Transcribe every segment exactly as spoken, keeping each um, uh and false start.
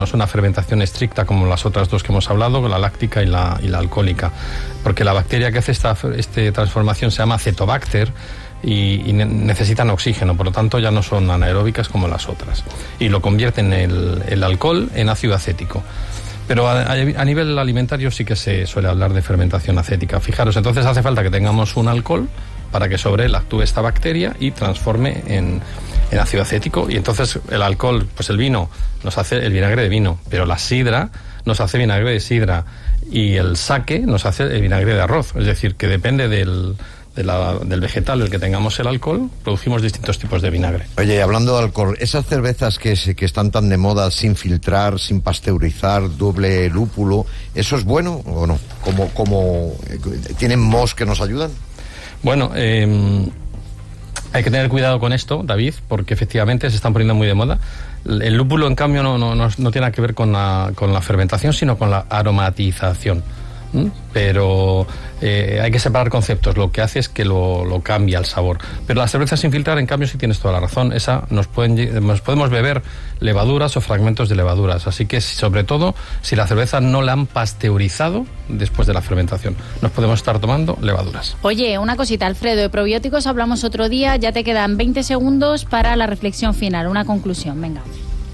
No es una fermentación estricta como las otras dos que hemos hablado, la láctica y la, y la alcohólica, porque la bacteria que hace esta, esta transformación se llama Acetobacter y, y necesitan oxígeno, por lo tanto ya no son anaeróbicas como las otras, y lo convierten el, el alcohol en ácido acético. Pero a, a nivel alimentario sí que se suele hablar de fermentación acética. Fijaros, entonces hace falta que tengamos un alcohol para que sobre él actúe esta bacteria y transforme en, en ácido acético, y entonces el alcohol, pues el vino nos hace el vinagre de vino, pero la sidra nos hace vinagre de sidra y el sake nos hace el vinagre de arroz. Es decir, que depende del, de la, del vegetal del que tengamos el alcohol, producimos distintos tipos de vinagre. Oye, y hablando de alcohol, esas cervezas que, que están tan de moda, sin filtrar, sin pasteurizar, doble lúpulo, ¿eso es bueno o no? ¿Cómo, cómo, ¿Tienen mohos que nos ayudan? Bueno, eh, hay que tener cuidado con esto, David, porque efectivamente se están poniendo muy de moda. El lúpulo, en cambio, no, no, no, no tiene nada que ver con la, con la fermentación, sino con la aromatización. ¿Mm? Pero eh, hay que separar conceptos. Lo que hace es que lo, lo cambia el sabor. Pero la cerveza sin filtrar, en cambio, sí tienes toda la razón. Esa nos, pueden, nos podemos beber levaduras o fragmentos de levaduras. Así que, sobre todo, si la cerveza no la han pasteurizado después de la fermentación, nos podemos estar tomando levaduras. Oye, una cosita, Alfredo, de probióticos hablamos otro día. Ya te quedan veinte segundos para la reflexión final, una conclusión. Venga.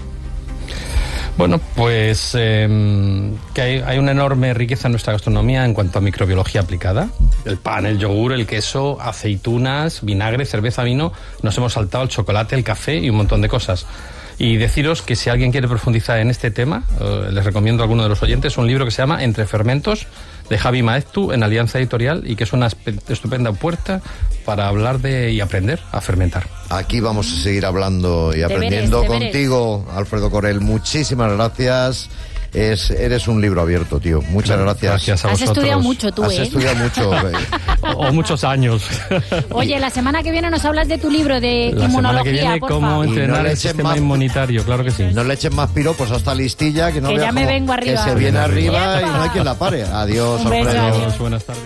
Bueno, pues eh, que hay, hay una enorme riqueza en nuestra gastronomía en cuanto a microbiología aplicada. El pan, el yogur, el queso, aceitunas, vinagre, cerveza, vino. Nos hemos saltado el chocolate, el café y un montón de cosas. Y deciros que si alguien quiere profundizar en este tema, eh, les recomiendo a alguno de los oyentes un libro que se llama Entre fermentos, de Javi Maeztu, en Alianza Editorial, y que es una estupenda puerta para hablar de y aprender a fermentar. Aquí vamos a seguir hablando y aprendiendo deberes, contigo, deberes. Alfredo Corel. Muchísimas gracias. Es, eres un libro abierto, tío. Muchas claro, gracias. Gracias a Has vosotros. estudiado mucho tú, Has ¿eh? estudiado mucho. o, o muchos años. Oye, la semana que viene nos hablas de tu libro de la inmunología, semana que viene, por cómo favor. entrenar no el sistema más, inmunitario, claro que sí. No le echen más piropos hasta listilla, que no Que vea ya me cómo, vengo arriba. que se viene arriba ¡Epa! y no hay quien la pare. Adiós, Un beso, Alfredo. adiós. Buenas tardes.